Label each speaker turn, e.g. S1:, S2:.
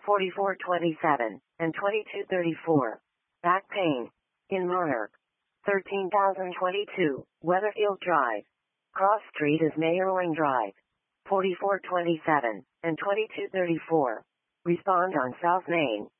S1: 4427, and 2234. Back pain. In Monarch. 13,022, Weatherfield Drive. Cross Street is Mayorling Drive. 4427, and 2234. Respond on South Main.